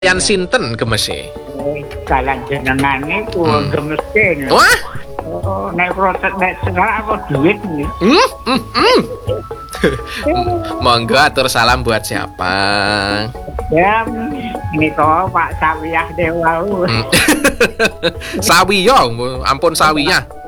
Yang sinten gemese? Dalan jenengan niku gemese. Wah, Oh, nek protes nek sekarang aku duit nih. Monggo atur salam buat siapa? Ya, ini kok Pak Sawiyah Dewa. Sawiya, ampun Sawiya.